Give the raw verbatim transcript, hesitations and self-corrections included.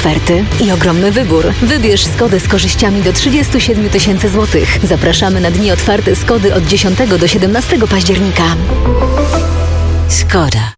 oferty i ogromny wybór. Wybierz Skodę z korzyściami do trzydzieści siedem tysięcy złotych. Zapraszamy na dni otwarte Skody od dziesiątego do siedemnastego października. Skoda.